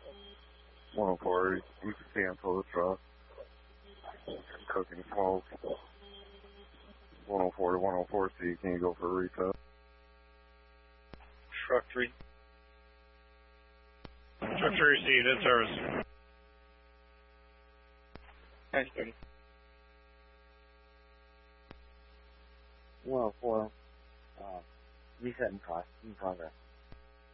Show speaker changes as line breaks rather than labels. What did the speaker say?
104, you can cancel the truck. Cooking smoke. 104 to 104C, can you go for a reset?
Truck 3.
Truck 3 received, in service.
Nice, 30.
104, reset in progress.